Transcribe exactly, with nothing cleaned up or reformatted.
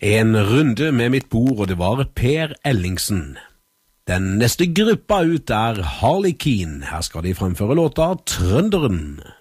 En runde med mitt bord, og det var Per Ellingsen. Den neste gruppa ut er Harley Keane. Her skal de fremføre låta Trønderen.